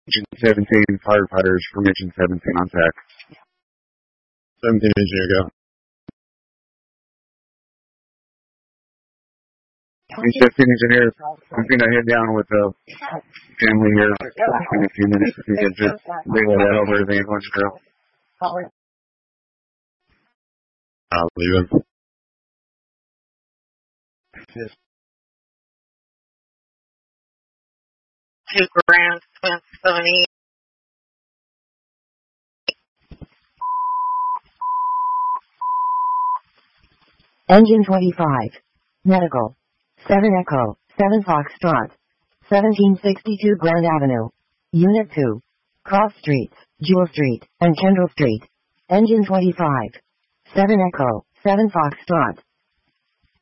Engine 17, firefighters from Engine 17 on tech. 17 engineer, go. Engine 15 engineer, I'm going to head down with the family here in a few minutes. If you could just relay that over to the ambulance crew. I'll leave him. Yes. 2 grand, 70. Engine 25. Medical. 7 Echo, 7 Foxtrot. 1762 Grand Avenue. Unit 2. Cross Streets, Jewel Street, and Kendall Street. Engine 25. 7 Echo, 7 Foxtrot.